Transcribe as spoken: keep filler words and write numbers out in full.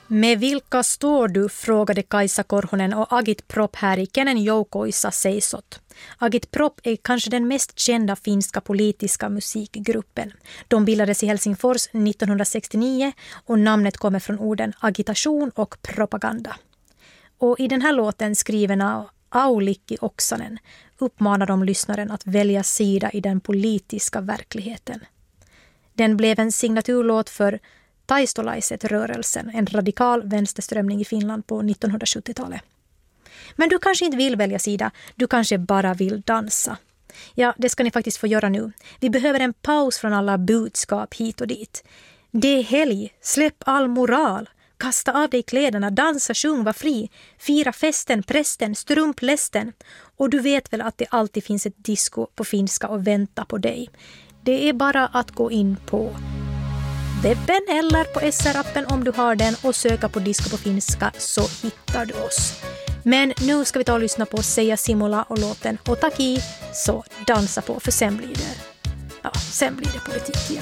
Med vilka står du, frågade Kaisa Korhonen och Agitprop här i Kenen Joukoissa seisot. Agitprop är kanske den mest kända finska politiska musikgruppen. De bildades i Helsingfors nittonhundrasextionio och namnet kommer från orden agitation och propaganda. Och i den här låten, skriven av Aulikki Oksanen, uppmanar de lyssnaren att välja sida i den politiska verkligheten. Den blev en signaturlåt för Taistolaiset-rörelsen, en radikal vänsterströmning i Finland på nittonhundrasjuttiotalet. Men du kanske inte vill välja sida, du kanske bara vill dansa. Ja, det ska ni faktiskt få göra nu. Vi behöver en paus från alla budskap hit och dit. Det är helg, släpp all moral. Kasta av dig kläderna, dansa, sjung, var fri. Fira festen, prästen, strumplästen. Och du vet väl att det alltid finns ett disco på finska och vänta på dig. Det är bara att gå in på webben eller på S R-appen om du har den och söka på disco på finska så hittar du oss. Men nu ska vi ta och lyssna på Seija Simula och låten Otaki, så dansa på för sen blir det, ja, sen blir det politik igen.